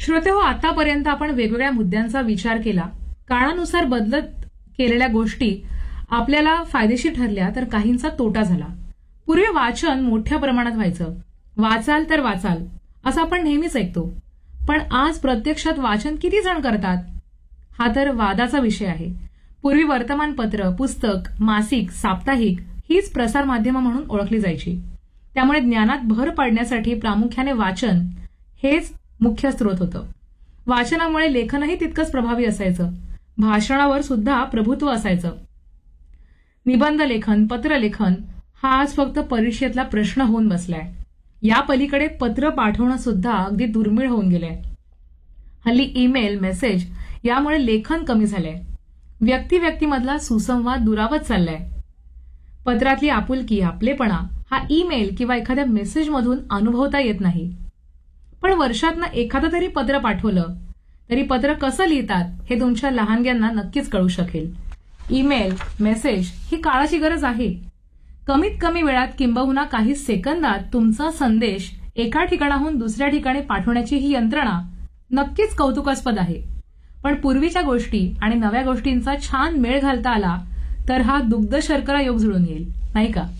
श्रोते हो, आतापर्यंत आपण वेगवेगळ्या मुद्द्यांचा विचार केला. काळानुसार बदलत केलेल्या गोष्टी आपल्याला फायदेशीर ठरल्या तर काहींचा तोटा झाला. पूर्वी वाचन मोठ्या प्रमाणात व्हायचं. वाचाल तर वाचाल असं आपण नेहमीच ऐकतो. पण आज प्रत्यक्षात वाचन किती जण करतात हा तर वादाचा विषय आहे. पूर्वी वर्तमानपत्र, पुस्तक, मासिक, साप्ताहिक हीच प्रसार माध्यमं म्हणून ओळखली जायची. त्यामुळे ज्ञानात भर पडण्यासाठी प्रामुख्याने वाचन हेच मुख्य स्रोत होतं. वाचनामुळे लेखनही तितकंच प्रभावी असायचं. भाषणावर सुद्धा प्रभुत्व असायचं. निबंध लेखन, पत्रलेखन हा आज फक्त परीक्षेतला प्रश्न होऊन बसलाय. या पलीकडे पत्र पाठवणं सुद्धा अगदी दुर्मिळ होऊन गेलंय. हल्ली ईमेल, मेसेज यामुळे लेखन कमी झालंय. व्यक्तिमधला सुसंवाद दुरावत चाललाय. पत्रातली आपुलकी, आपलेपणा हा ईमेल किंवा एखाद्या मेसेजमधून अनुभवता येत नाही. पण वर्षातनं एखादं तरी पत्र पाठवलं तरी पत्र कसं लिहितात हे तुमच्या लहानग्यांना नक्कीच कळू शकेल. ईमेल, मेसेज ही काळाची गरज आहे. कमीत कमी वेळात किंबहुना काही सेकंदात तुमचा संदेश एका ठिकाणाहून दुसऱ्या ठिकाणी पाठवण्याची ही यंत्रणा नक्कीच कौतुकास्पद आहे. पण पूर्वीच्या गोष्टी आणि नव्या गोष्टींचा छान मेळ घालता आला तर हा दुग्ध शर्करा योग जुळून येईल, नाही का?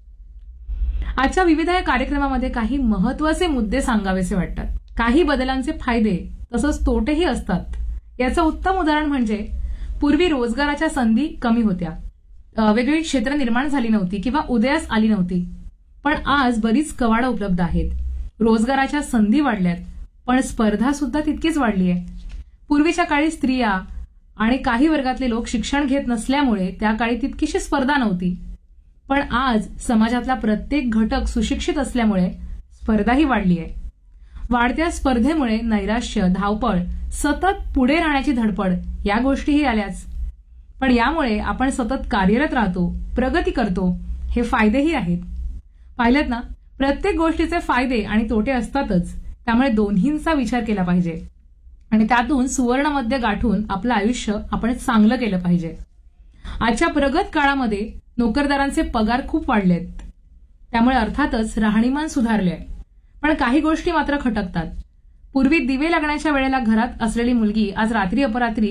आजच्या विविध या कार्यक्रमामध्ये काही महत्वाचे मुद्दे सांगावेसे वाटतात. काही बदलांचे फायदे तसंच तोटेही असतात. याचं उत्तम उदाहरण म्हणजे पूर्वी रोजगाराच्या संधी कमी होत्या. वेगवेगळी क्षेत्र निर्माण झाली नव्हती किंवा उदयास आली नव्हती. पण आज बरीच कवाडं उपलब्ध आहेत. रोजगाराच्या संधी वाढल्यात, पण स्पर्धा सुद्धा तितकीच वाढली आहे. पूर्वीच्या काळी स्त्रिया आणि काही वर्गातले लोक शिक्षण घेत नसल्यामुळे त्या काळी तितकीशी स्पर्धा नव्हती. पण आज समाजातला प्रत्येक घटक सुशिक्षित असल्यामुळे स्पर्धाही वाढली आहे. वाढत्या स्पर्धेमुळे नैराश्य, धावपळ, सतत पुढे राहण्याची धडपड या गोष्टीही आल्याच. पण यामुळे आपण सतत कार्यरत राहतो, प्रगती करतो, हे फायदेही आहेत. पाहिलेत ना, प्रत्येक गोष्टीचे फायदे आणि तोटे असतातच. त्यामुळे दोन्हींचा विचार केला पाहिजे आणि त्यातून सुवर्णमध्य गाठून आपलं आयुष्य आपण चांगलं केलं पाहिजे. आजच्या प्रगत काळामध्ये नोकरदारांचे पगार खूप वाढलेत. त्यामुळे अर्थातच राहणीमान सुधारले. पण काही गोष्टी मात्र खटकतात. पूर्वी दिवे लागण्याच्या वेळेला घरात असलेली मुलगी आज रात्री अपरात्री